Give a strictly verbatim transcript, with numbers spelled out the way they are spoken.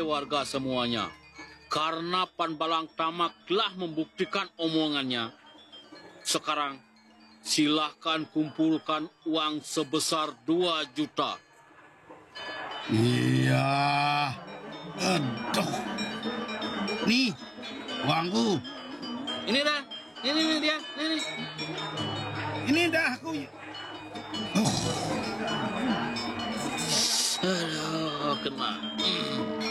warga semuanya. Karena Panbalang Tamak telah membuktikan omongannya. Sekarang, silahkan kumpulkan uang sebesar dua juta. Iya. Aduh. Nih, uangku. Ini dah, ini, ini dia, ini. Ini dah aku. Uh. Aduh, kena. Hmm.